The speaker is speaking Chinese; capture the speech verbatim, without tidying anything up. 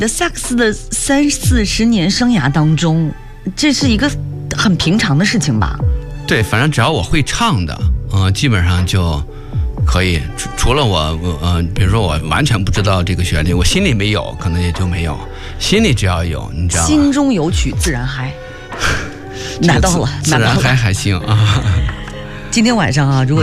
的萨克斯的三四十年生涯当中，这是一个很平常的事情吧？ 对，反正只要我会唱的，呃，基本上就可以。除除了我，呃，比如说我完全不知道这个旋律，我心里没有，可能也就没有。心里只要有，你知道吗？ 心中有曲自然嗨。拿到了， 自然嗨还行啊。 今天晚上啊，如果